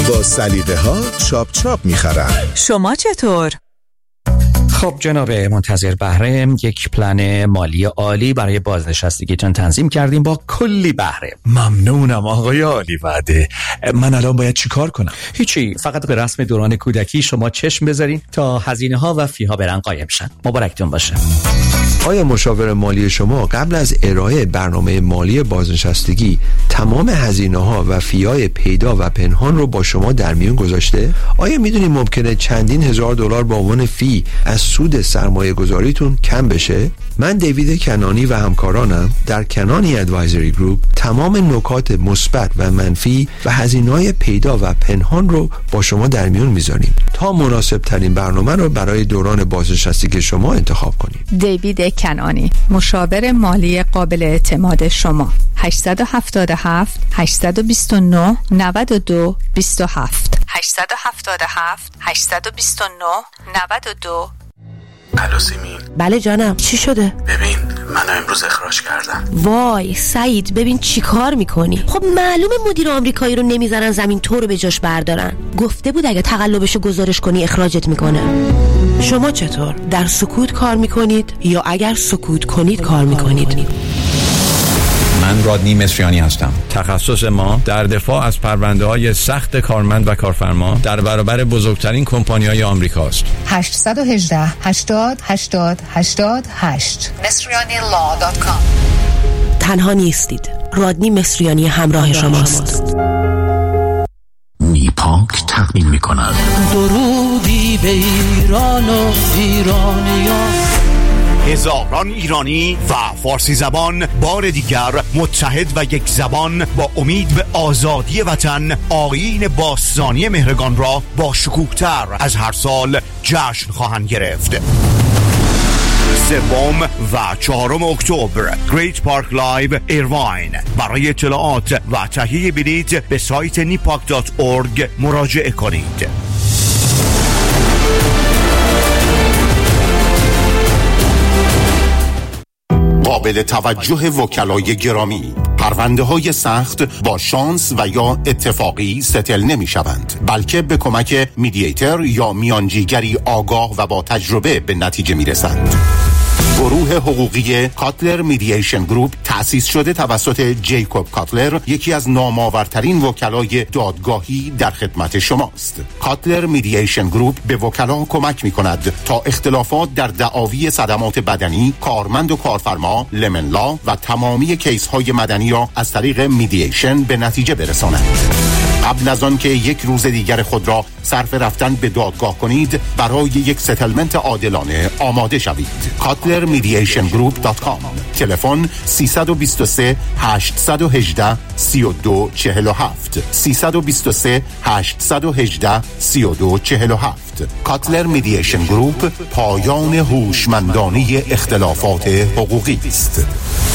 با سلیقه ها چاپ چاپ میخرن. شما چطور؟ خب جناب منتظر بهره، یک پلن مالی عالی برای بازنشستگیتون تنظیم کردیم با کلی بهره. ممنونم آقای عالی وعده. من الان باید چی کار کنم؟ هیچی، فقط به رسم دوران کودکی شما چشم بذارین تا هزینه ها و فی ها برن قایم شن. مبارکتون باشه. آیا مشاور مالی شما قبل از ارائه برنامه مالی بازنشستگی تمام هزینه‌ها و فی‌های پیدا و پنهان رو با شما در میون گذاشته؟ آیا میدونید ممکنه چندین هزار دلار به عنوان فی از سود سرمایه گذاریتون کم بشه؟ من دیوید کنانی و همکارانم در کنانی ادوایزری گروپ تمام نکات مثبت و منفی و هزینه‌های پیدا و پنهان رو با شما در میون میذاریم تا مناسب ترین برنامه رو برای دوران بازنشستگی شما انتخاب کنیم. دیوید کنانی، مشاور مالی قابل اعتماد شما. 877 829 92 27 877 829 92. الو سیمین. بله جانم، چی شده؟ ببین منو امروز اخراج کردن. وای سعید، ببین چی کار میکنی؟ خب معلومه مدیر آمریکایی رو نمیذارن زمین تو رو به جاش بردارن. گفته بود اگه تقلبشو گزارش کنی اخراجت میکنه. شما چطور؟ در سکوت کار میکنید یا اگر سکوت کنید کار میکنید؟ من رادنی مصریانی هستم. تخصص ما در دفاع از پرونده‌های سخت کارمند و کارفرما در برابر بزرگترین کمپانی‌های آمریکاست. 818 80 80 88 مصریanilaw.com. تنها نیستید. رادنی مصریانی همراه شماست. نیپاک تقدیم می‌کند درودی به ایران و ایرانیان. هزاران ایرانی و فارسی زبان بار دیگر متحد و یک زبان با امید به آزادی وطن آیین باستانی مهرگان را با شکوه‌تر از هر سال جشن خواهند گرفت. 3 و 4 اکتبر گریت پارک لایو ایرواین. برای اطلاعات و تهیه بلیط به سایت nipak.org مراجعه کنید. قابل توجه وکلای گرامی، پرونده های سخت با شانس و یا اتفاقی ستل نمی شوند، بلکه به کمک میدییتر یا میانجیگری آگاه و با تجربه به نتیجه می رسند. گروه حقوقی کاتلر میدییشن گروپ تأسیس شده توسط جیکوب کاتلر، یکی از نامآورترین وکلای دادگاهی در خدمت شماست. کاتلر میدییشن گروپ به وکلا کمک می کند تا اختلافات در دعاوی صدمات بدنی، کارمند و کارفرما، لمن لا و تمامی کیس های مدنی را از طریق میدییشن به نتیجه برسانند. قبل از آن که یک روز دیگر خود را صرف رفتن به دادگاه کنید، برای یک ستلمنت عادلانه آماده شوید. KatlerMediationGroup.com. تلفن 323 818 3247 323 818 3247. کاتلر میدییشن گروپ، پایان هوشمندانه اختلافات حقوقی است.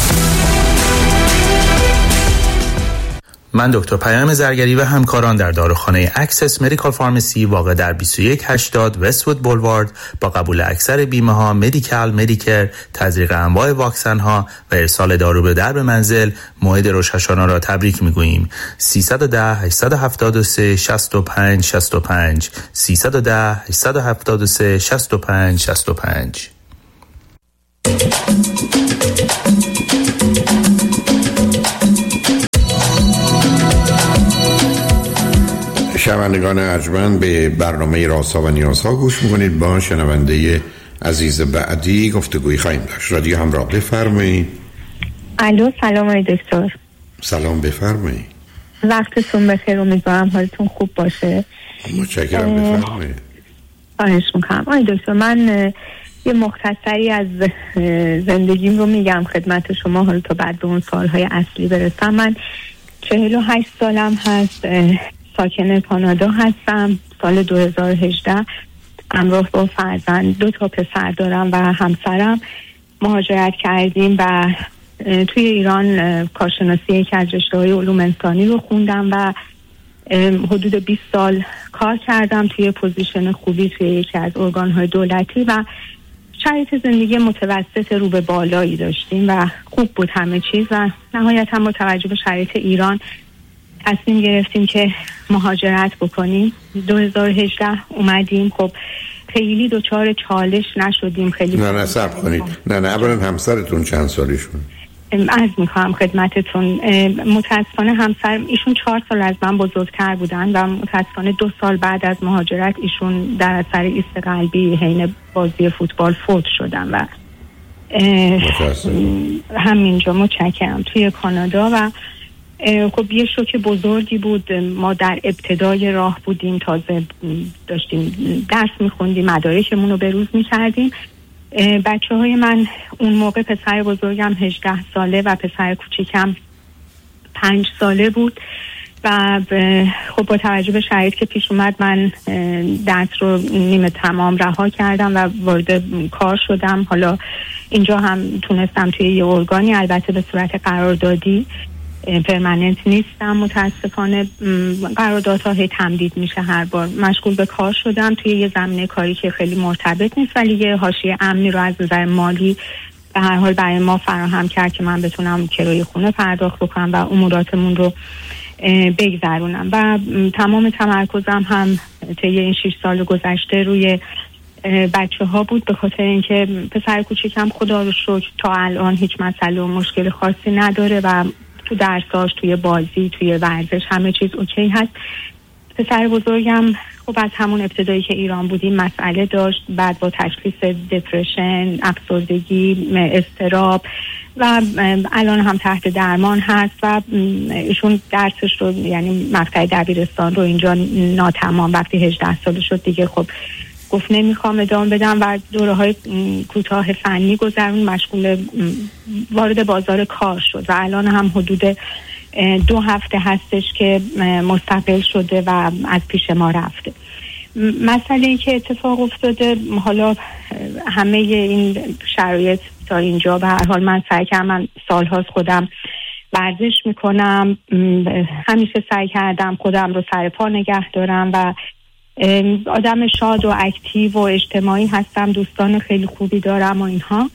من دکتر پیام زرگری و همکاران در داروخانه اکسس مدیکال فارمسی واقع در 2180 وست‌وود بولوارد با قبول اکثر بیمه ها، مدیکال، مدیکر، تزریق انواع واکسن ها و ارسال دارو به درب منزل موعد روش هاشانا را تبریک میگوییم. 310 873 65 65 310 873 65 65. شنوندگان ارجمند، به برنامه رازها و نیازها گوش میکنید. با شنونده عزیز بعدی گفتگوی خواهیم داشت. رادیو همراه، بفرمایید. الو، سلام آقای دکتر. سلام، بفرمایید. وقتتون بخیر، امیدوارم حالتون خوب باشه. متشکرم، بفرمایید. خواهش میکنم آقای دکتر. من یه مختصری از زندگیم رو میگم خدمت شما، حالا تا بعد به اون سالهای اصلی برسم. من 48 سالم هست، ساکن کانادا هستم. سال 2018 همراه با فرزند، 2 پسر دارم و همسرم مهاجرت کردیم و توی ایران کارشناسی یکی از رشته‌های علوم انسانی رو خوندم و حدود 20 سال کار کردم توی پوزیشن خوبی توی یکی از ارگان‌های دولتی و شرایط زندگی متوسط رو به بالایی داشتیم و خوب بود همه چیز و نهایتاً با توجه به شرایط ایران تصمیم گرفتیم که مهاجرت بکنیم. 2018 اومدیم. خب خیلی دوچار چالش نشدیم. خیلی نه صبر کنید. نه اولا همسرتون چند سالشون؟ عرض میکنم خدمتتون، متاسفانه همسر ایشون 4 سال از من بزرگتر بودن و متاسفانه 2 سال بعد از مهاجرت ایشون در اثر ایست قلبی حین بازی فوتبال فوت شدن و همینجا متشکرم توی کانادا. و خب یه شوک بزرگی بود. ما در ابتدای راه بودیم، تازه داشتیم درس میخوندیم، مدارکمون رو بروز میکردیم. بچه های من اون موقع پسر بزرگم 18 ساله و پسر کوچیکم 5 ساله بود و خب با توجه به شرایطی که پیش اومد من درس رو نیمه تمام رها کردم و وارد کار شدم. حالا اینجا هم تونستم توی یه ارگانی، البته به صورت قراردادی، پرمننت نیستم متاسفانه، قراردادها هی تمدید میشه هر بار. مشغول به کار شدم توی یه زمینه کاری که خیلی مرتبط نیست ولی یه حاشیه امنی رو از نظر مالی به هر حال برای ما فراهم کرد که من بتونم کرایه خونه پرداخت بکنم و اموراتمون رو بگذرونم. و تمام تمرکزم هم طی این 6 سال گذشته روی بچه ها بود، به خاطر اینکه پسر کوچیکم خدا رو شکر تا الان هیچ مسئله و مشکل خاصی نداره و تو درساش، توی بازی، توی ورزش همه چیز اوکی هست. پسر بزرگم خب از همون ابتدایی که ایران بودیم مسئله داشت، بعد با تشخیص دپرشن، افسردگی، اضطراب و الان هم تحت درمان هست و ایشون درسش رو یعنی مقطع دبیرستان رو اینجا ناتمام، وقتی 18 ساله شد دیگه خب گفت نمیخوام ادامه بدم و دوره‌های کوتاه فنی گذرون، مشغول وارد بازار کار شد و الان هم حدود 2 هفته هستش که مستقل شده و از پیش ما رفته. مسئله‌ای که اتفاق افتاده، حالا همه این شرایط تا اینجا به هر حال من سعی کردم، سال‌هاست خودم ورزش میکنم، همیشه سعی کردم خودم رو سر پا نگه دارم و آدم شاد و اکتیو و اجتماعی هستم، دوستان خیلی خوبی دارم و اینها.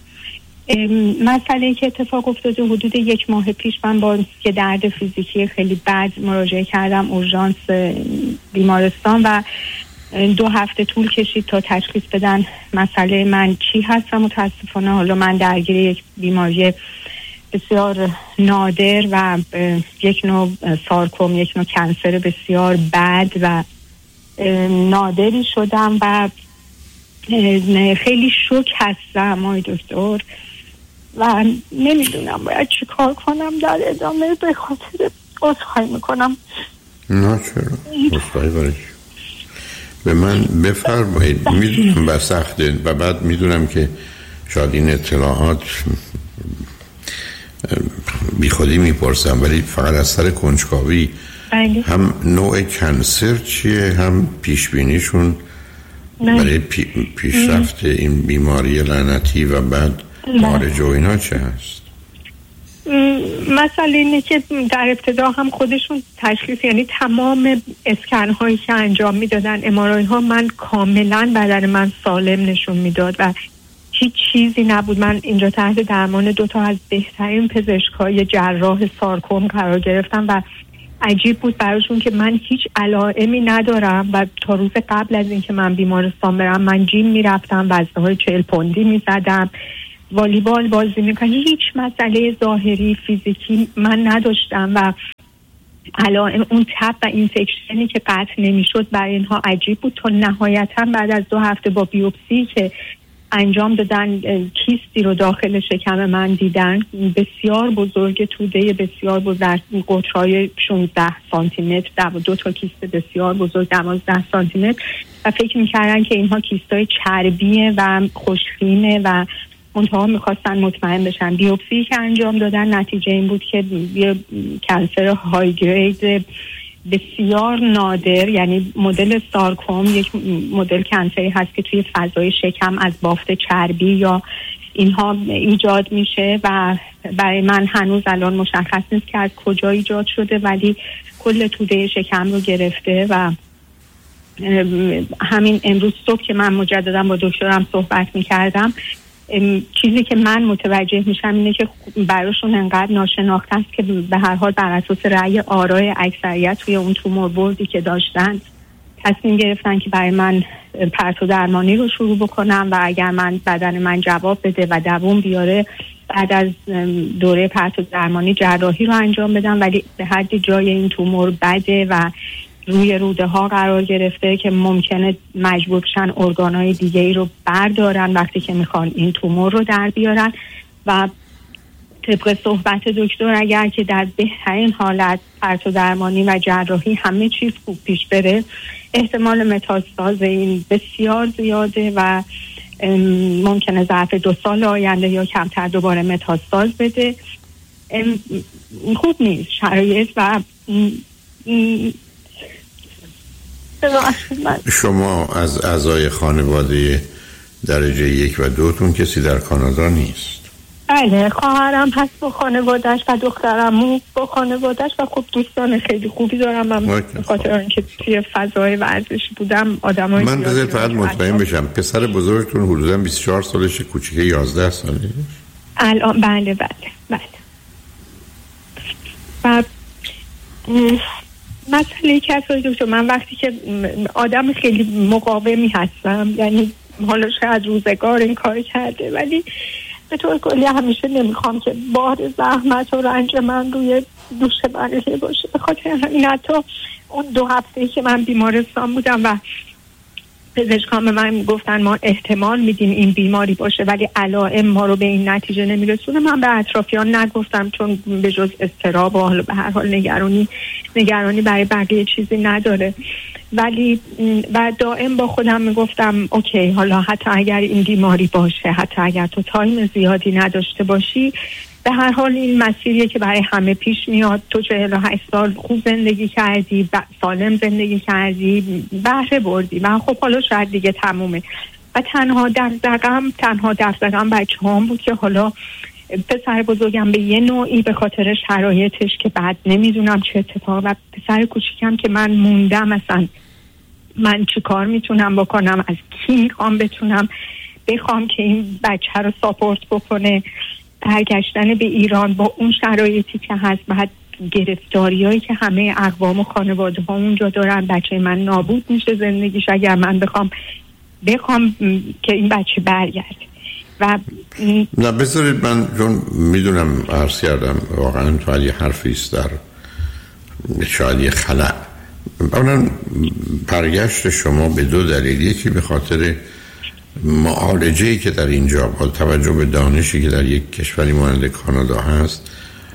مسئله‌ای که اتفاق افتاده حدود 1 ماه پیش من با یه درد فیزیکی خیلی بد مراجعه کردم اورژانس بیمارستان و 2 هفته طول کشید تا تشخیص بدن مسئله من چی هست و متاسفانه حالا من درگیر یک بیماری بسیار نادر و یک نوع سارکوم، یک نوع کنسر بسیار بد و نادری شدم و خیلی شوک هستم آقای دکتر و نمیدونم باید چی کار کنم در ادامه. به خاطر عذرخواهی میکنم. نه چرا عذرخواهی برش به من بفرمایید. میدونم بر سخته و بعد میدونم که شاید این اطلاعات بی خودی میپرسم ولی فقط از سر کنجکاوی. هم نوع کنسر چیه، هم پیشبینیشون برای پیشرفت این بیماری لعنتی و بعد معالجه و اینا چه هست؟ مسئله اینه که در ابتدا هم خودشون تشخیص، یعنی تمام اسکن هایی که انجام میدادن، ام‌آرآی ها، من کاملا بدن من سالم نشون میداد و هیچ چیزی نبود. من اینجا تحت درمان 2 تا از بهترین پزشکای جراح سارکوم قرار گرفتم و عجیب بود براشون که من هیچ علائمی ندارم و تا روز قبل از اینکه من بیمارستان برم من جیم میرفتم، وزنه‌های 40 پوندی میزدم، والیبال بازی میکنم، هیچ مسئله ظاهری فیزیکی من نداشتم و علائم اون تب و اینفکشنی که قطع نمیشد برای اینها عجیب بود تا نهایتا بعد از 2 هفته با بیوپسی که انجام دادن کیستی رو داخل شکم من دیدن، بسیار بزرگ، توده بسیار بزرگ، قطرهای 16 سانتی متر، 2 تا کیست بسیار بزرگ 12 سانتی متر و فکر میکردن که اینها کیستای چربیه و خوشخیمه و منتها میخواستن مطمئن بشن. بیوپسی که انجام دادن نتیجه این بود که یه کنسر های گرید بسیار نادر، یعنی مدل سارکوم یک مدل کنسری هست که توی فضای شکم از بافت چربی یا اینها ایجاد میشه و برای من هنوز الان مشخص نیست که از کجا ایجاد شده ولی کل توده شکم رو گرفته و همین امروز صبح که من مجددا با دکترم صحبت میکردم چیزی که من متوجه میشم اینه که براشون انقدر ناشناخته است که به هر حال بر اساس رأی آرای اکثریت توی اون تومور بوردی که داشتن تصمیم گرفتن که برای من پرتو درمانی رو شروع بکنم و اگر بدن من جواب بده و دوام بیاره بعد از دوره پرتو درمانی جراحی رو انجام بدم، ولی به حدی جای این تومور بده و روی روده ها قرار گرفته که ممکنه مجبور بشن ارگانهای دیگه ای رو بردارن وقتی که میخوان این تومور رو در بیارن و طبق صحبت دکتر اگر که در بهترین حالت پرتو درمانی و جراحی همه چیز خوب پیش بره احتمال متاستاز این بسیار زیاده و ممکنه ظرف 2 سال آینده یا کمتر دوباره متاستاز بده. خوب نیست شرایط و شما از اعضای خانواده درجه 1 و 2 تون کسی در کانادا نیست؟ بله، خواهرم هست با خانواده‌اش و دخترم با خانواده‌اش و خب دوستان خیلی خوبی دارم. من به خاطر اینکه توی فضای ورزشی بودم آدمای من بذارید فقط مطمئن بشم پسر بزرگتون حدوداً 24 سالشه، کوچیک 11 ساله الان؟ بله. و مسئله که از دکتر من وقتی که آدم خیلی مقاومی هستم، یعنی حالا شاید روزگار این کار کرده ولی به طور کلی همیشه نمیخوام که بار زحمت و رنج من روی دوش بقیه باشه. به خاطر همین حتی اون 2 هفته‌ای که من بیمارستان بودم و پزشکان به من گفتن ما احتمال میدیم این بیماری باشه ولی علائم ما رو به این نتیجه نمیرسونه، من به اطرافیان نگفتم چون به جز اضطراب و حالا به هر حال نگرانی برای بقیه چیزی نداره. ولی و دائم با خودم میگفتم اوکی حالا حتی اگر این بیماری باشه، حتی اگر تو تایم زیادی نداشته باشی، به هر حال این مسیریه که برای همه پیش میاد. تو 48 سال خوب زندگی کردی، سالم زندگی کردی، بهره بردی و خب حالا شاید دیگه تمومه. و تنها دغدغه‌ام بچه‌هام بود که حالا پسر بزرگم به یه نوعی به خاطر شرایطش که بعد نمیدونم چه اتفاق، و پسر کوچیکم که من موندم مثلا من چی کار میتونم بکنم، از کی میخوام بخوام که این بچه رو ساپورت بکنه. برگشتن به ایران با اون شرایطی که هست، بعد گرفتاریایی که همه اقوام و خانواده ها اونجا دارن، بچه من نابود میشه زندگیش اگر من بخوام که این بچه برگرده. و نه بذارید من چون میدونم عرض کردم واقعا تو یه حرفیست در شاید یه خلأ. اولا برگشت شما به 2 دلیل، یکی به خاطر معالجه‌ای که در اینجا با توجه به دانشی که در یک کشوری مانند کانادا هست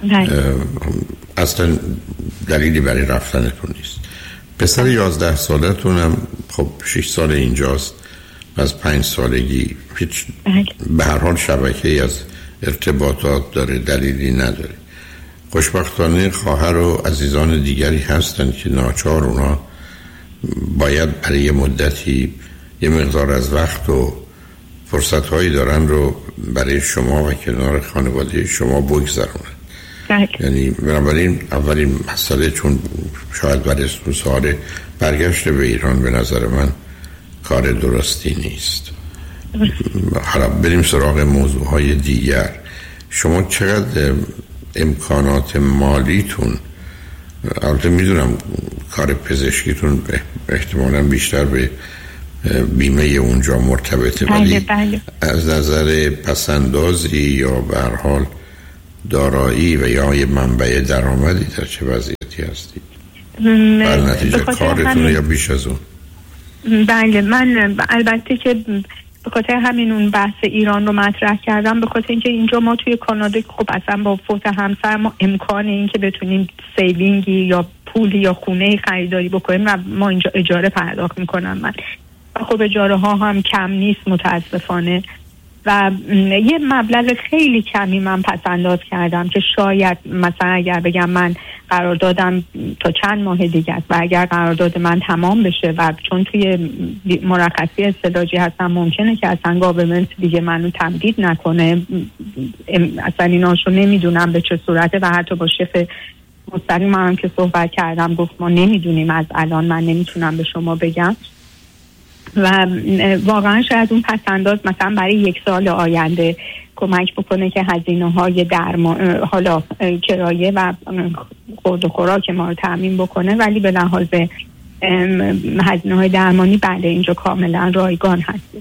اصلا دلیلی برای رفتنتون نیست. پسر 11 سالتون هم خب 6 سال اینجاست، از 5 سالگی هیچ به هر حال شبکه‌ای از ارتباطات داره، دلیلی نداره. خوشبختانه خواهر و عزیزان دیگری هستن که ناچار اونا باید برای یه مدتی یه مقدار از وقت و فرصت‌هایی دارن رو برای شما و کنار خانواده شما بگذرونن. یعنی بنابراین اولین مسئله، چون شاید برای سوال برگشت به ایران به نظر من کار درستی نیست. حالا بریم سراغ موضوعهای دیگر. شما چقدر امکانات مالیتون، البته میدونم کار پزشکیتون احتمالاً بیشتر به بیمه اونجا مرتبطه، ولی از نظر پسندازی یا به هر حال دارایی و یا یه منبع درآمدی در چه وضعیتی هستید؟ بر نتیجه کارتون یا بیش از اون؟ بله، من البته که به خاطر همین اون بحث ایران رو مطرح کردم، به خاطر اینکه اینجا ما توی کانادا خب اصلا با فوت همسر ما امکان این که بتونیم سیوینگی یا پولی یا خونه خریداری بکنیم و ما اینجا اجاره پرداخت میکنم من و خب اجاره ها هم کم نیست متاسفانه و یه مبلغ خیلی کمی من پس انداز کردم که شاید مثلا اگر بگم من قراردادم تا چند ماه دیگه است و اگر قرارداد من تمام بشه و چون توی مرخصی استعلاجی هستم ممکنه که اصلا گاورمنت دیگه منو تمدید نکنه، اصلا ایناشو نمیدونم به چه صورته و حتی با شف مستقیم هم که صحبت کردم گفت ما نمیدونیم از الان، من نمیتونم به شما بگم. و واقعا شاید اون پسنداز مثلا برای 1 سال آینده کمک بکنه که هزینه‌های درمان، حالا کرایه و خورد و خوراک ما رو تامین بکنه، ولی به لحاظ هزینه‌های درمانی بله اینجا کاملا رایگان هستش.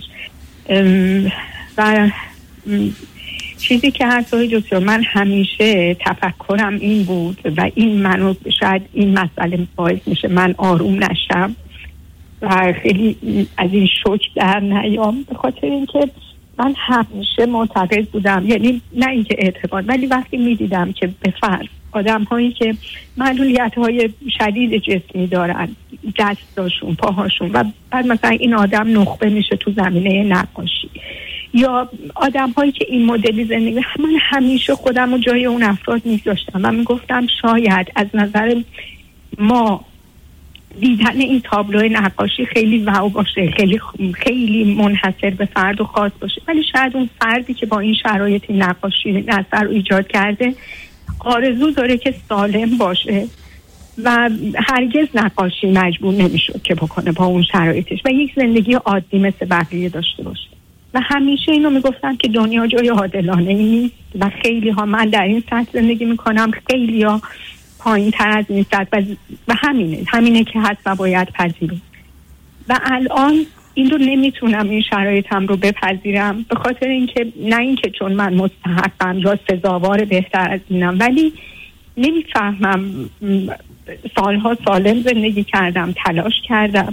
و چیزی که هست دکتر، من همیشه تفکرم این بود و این منو شاید این مسئله باعث میشه من آروم نشم و خیلی از این شوک در نیام، به خاطر اینکه من همیشه معتقد بودم، یعنی نه اینکه اعتقاد، ولی وقتی میدیدم که به فرض آدم هایی که معلولیت های شدید جسمی دارن، دستاشون، پاهاشون، و بعد مثلا این آدم نخبه میشه تو زمینه نقاشی، یا آدم هایی که این مدلی زندگی، من همیشه خودم رو جای اون افراد میذاشتم و میگفتم شاید از نظر ما دیدن این تابلو نقاشی خیلی واو باشه، خیلی منحصر به فرد و خاص باشه، ولی شاید اون فردی که با این شرایط نقاشی اثر رو ایجاد کرده آرزو داره که سالم باشه و هرگز نقاشی مجبور نمیشد که بکنه با اون شرایطش و یک زندگی عادی مثل بقیه داشته باشه. و همیشه اینو میگفتم که دنیا جای عادلانه ای نیست و خیلی ها، من در این سطح زندگی میکنم، خیلی ها پایین تر از این سطح و همینه که هست و باید پذیرم. و الان این رو نمیتونم این شرایطم رو بپذیرم، به خاطر اینکه نه اینکه چون من مستحقم یا سزاوار بهتر از اینم، ولی نمیفهمم، سالها سالم زندگی کردم، تلاش کردم،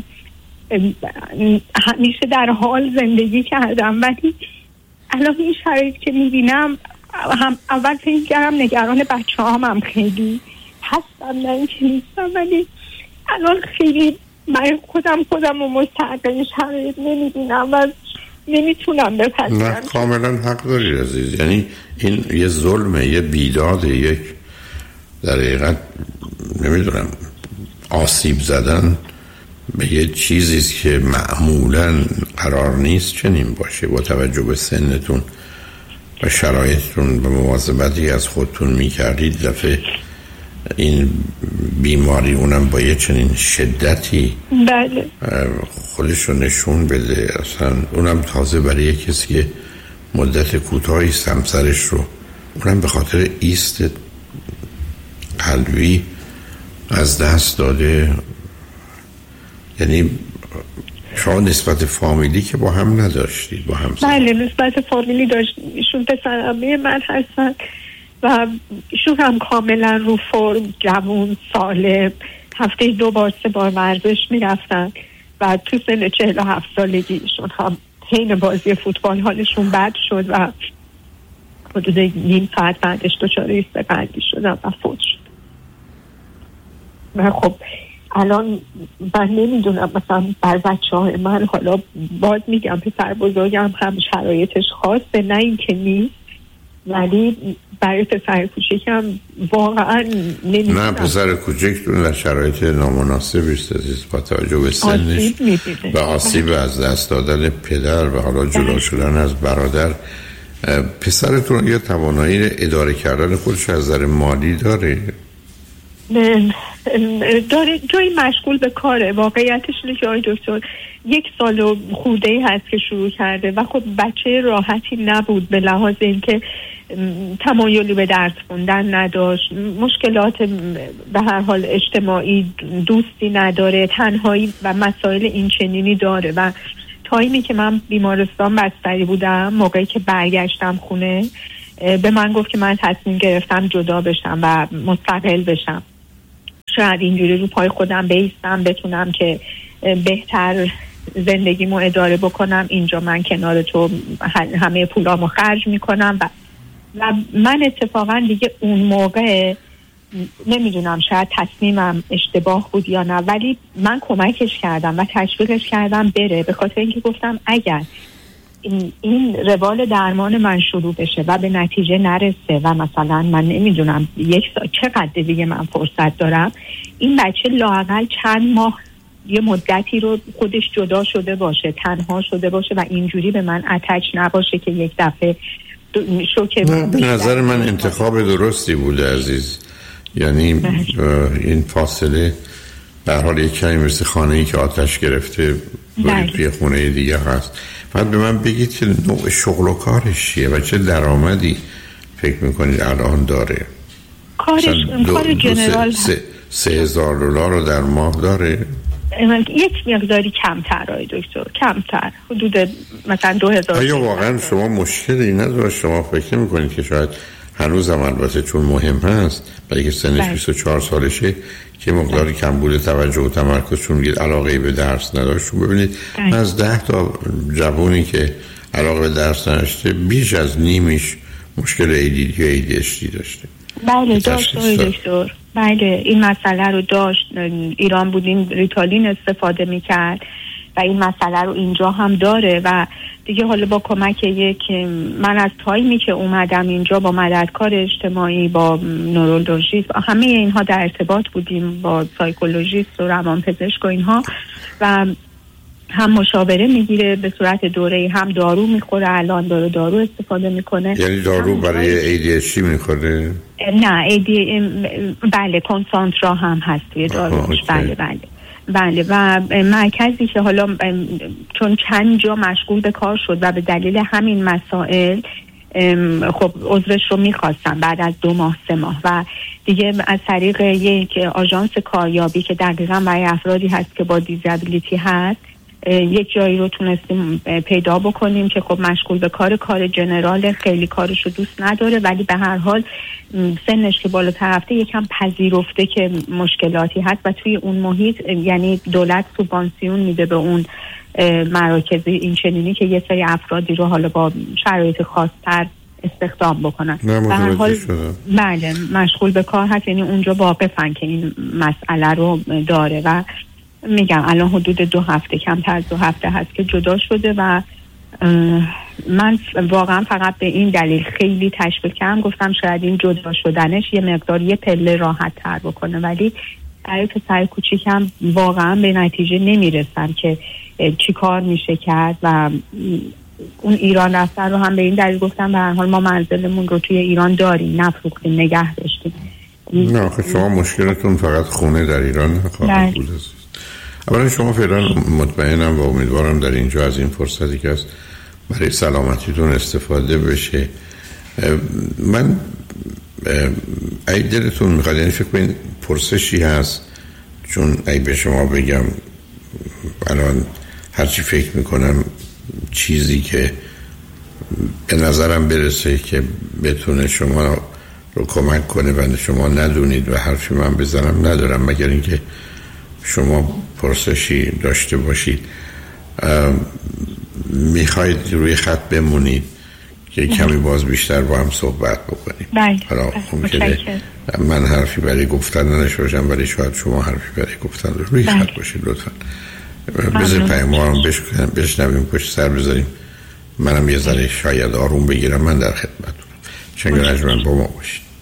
همیشه در حال زندگی کردم، ولی الان این شرایط که میبینم اول فکر کردم نگران بچه هم خیلی هستم، نه اینکه نیستم، ولی الان خیلی من خودم رو مستحق این شرایط نمیبینم و نمیتونم بپذیرم. نه کاملا حق داری عزیز، یعنی این یه ظلمه، یه بیداد، یک در حقیقت نمیدونم آسیب زدن به یه چیزیست که معمولا قرار نیست چنین باشه. با توجه به سنتون و شرایطتون و مواظبتی از خودتون میکردید، دفعه این بیماری اونم با یه چنین شدتی بله خودش رو نشون بده، اصلا اونم تازه برای کسی که مدت کوتاهی سمسرش رو، اونم به خاطر ایست قلبی از دست داده. یعنی شما نسبت فامیلی که با هم نداشتید، با هم بله نسبت فامیلی داشت، ایشون پسرعمه من هستن و ایشون هم کاملا رو فرم، جوان، سالم، هفته 2 بار 3 بار ورزش میرفتن و تو سن 47 سالگی ایشون هم حین بازی فوتبال حالشون بد شد و حدود نیم ساعت بعدش دچار ایست قلبی شدن و فوت شد. و خب الان من نمیدونم، مثلا بر بچه‌های من، حالا باز میگم پسر بزرگم هم شرایطش خاصه، نه این که نیست، ولی برای پسر کوچیکم واقعا نمیدونم. نه پسر کوچیکتون در شرایط نامناسبی است عزیز، با توجه به سنش و آسیب از دست دادن پدر و حالا جدا شدن از برادر. پسرتون یه توانایی اداره کردن خودش از نظر مالی داره؟ داره، جایی مشغول به کاره. واقعیتش اینه که آقای دکتر 1 سال و خورده‌ای هست که شروع کرده و خب بچه راحتی نبود، به لحاظ اینکه تمایلی به درس خوندن نداشت، مشکلات به هر حال اجتماعی، دوستی نداره، تنهایی و مسائل این چنینی داره. و تایمی که من بیمارستان بستری بودم، موقعی که برگشتم خونه، به من گفت که من تصمیم گرفتم جدا بشم و مستقل بشم، شاید اینجوری رو پای خودم بیستم، بتونم که بهتر زندگیمو اداره بکنم، اینجا من کنار تو همه پولامو خرج میکنم. و من اتفاقا دیگه اون موقع نمیدونم، شاید تصمیمم اشتباه بود یا نه، ولی من کمکش کردم و تشویقش کردم بره، به خاطر اینکه گفتم اگر این روال درمان من شروع بشه و به نتیجه نرسه و مثلا من نمیدونم 1 سال چقدر دیگه من فرصت دارم، این بچه لااقل چند ماه یه مدتی رو خودش جدا شده باشه، تنها شده باشه و اینجوری به من اتچ نباشه که یک دفعه شوکه. به نظر من انتخاب درستی بوده عزیز، یعنی این فاصله به حال یک کمی مثل خانه‌ای که آتش گرفته بله. توی خونه دیگه هست. فقط به من بگید که نوع شغل و کارش چیه و چه درآمدی فکر میکنید الان داره؟ کار جنرال $3,000 رو در ماه داره؟ یک مقداری کمتر آقای دکتر، کمتر، حدود مثلا 2000. آیا واقعا شما مشکلی نداره؟ شما فکر میکنید که شاید هنوز هم البته چون مهم هست برای که سنش 24 سالشه که مقداری کمبود توجه و تمرکز، چون میگید علاقه به درس نداشت. ببینید من از 10 تا جوونی که علاقه به درس نداشته بیش از نیمیش مشکل ADD یا ADHD داشته. بله داشت دکتر، بله این مسئله رو داشت. ایران بودیم ریتالین استفاده میکرد و این مسئله رو اینجا هم داره و دیگه حالا با کمک من از تایمی که اومدم اینجا با مددکار اجتماعی، با نورولوژیست، همه اینها در ارتباط بودیم، با سایکولوژیست و روانپزشک و اینها، و هم مشاوره میگیره به صورت دوره‌ای، هم دارو میخوره. الان دارو استفاده میکنه. یعنی دارو برای ADHD میخوره؟ نه بله کنسانترا هم هست توی داروش. بله و مرکزی که حالا چون چند جا مشغول به کار شد و به دلیل همین مسائل خب عذرش رو میخواستم بعد از 2 ماه 3 ماه و دیگه از طریق یک آژانس کاریابی که دقیقاً برای افرادی هست که با دیزابیلیتی هست یک جایی رو تونستیم پیدا بکنیم که خب مشغول به کار جنرال، خیلی کارش رو دوست نداره ولی به هر حال سنش که بالاتر رفته یکم پذیرفته که مشکلاتی هست و توی اون محیط یعنی دولت سوبانسیون میده به اون مراکز این چنینی که یه سری افرادی رو حالا با شرایط خاص‌تر استخدام بکنن. به هر حال بله مشغول به کار هست، یعنی اونجا واقفن که این مسئله رو داره و میگم الان حدود 2 هفته کمتر از 2 هفته هست که جدا شده و من واقعا فقط به این دلیل خیلی تشویق کردم، گفتم شاید این جدا شدنش یه مقدار یه پله راحت تر بکنه، ولی برای پسر کوچیکم واقعا به نتیجه نمیرسم که چی کار میشه کرد و اون ایران رفتن رو هم به این دلیل گفتم به هر حال ما منزلمون رو توی ایران داریم، نفروختیم، نگه داشتیم. نه شما مشکلتون فقط خونه در ایران نخواهد بود. اولا شما فعلا مطمئنم و امیدوارم در اینجا از این فرصتی که هست برای سلامتیتون استفاده بشه. من ای دلتون میخواد، یعنی فکر کنید پرسشی هست، چون ای به شما بگم الان هرچی فکر میکنم چیزی که به نظرم برسه که بتونه شما رو کمک کنه و شما ندونید و حرفی من بزنم ندارم، مگر اینکه شما پرسشی داشته باشید. میخواید روی خط بمونید که کمی باز بیشتر با هم صحبت بکنیم؟ حالا ممکنه من حرفی برای گفتن نداشته باشم ولی شاید شما حرفی برای گفتن روی خط باشید. لطفا بذارید پیام‌ها رو بشنویم، پشت سر بذاریم، منم یه ذره شاید آروم بگیرم. من در خدمتتونم. چنگرج من با ما باشید.